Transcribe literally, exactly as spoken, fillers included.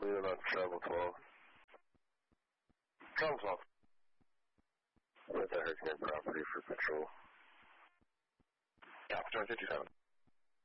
Leaving on travel twelve. Travel twelve. With the Hurricane property for patrol. Yeah, Patrol fifty-seven.